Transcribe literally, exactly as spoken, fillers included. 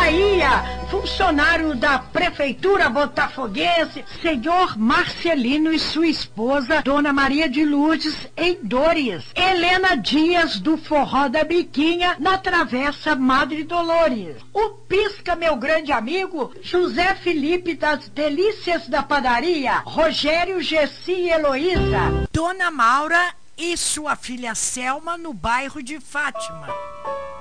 Bahia, funcionário da Prefeitura Botafoguense, senhor Marcelino e sua esposa, Dona Maria de Lourdes, em Dores. Helena Dias, do Forró da Biquinha, na Travessa Madre Dolores. O Pisca, meu grande amigo, José Felipe das Delícias da Padaria, Rogério, Gessi e Heloísa. Dona Maura e sua filha Selma, no bairro de Fátima.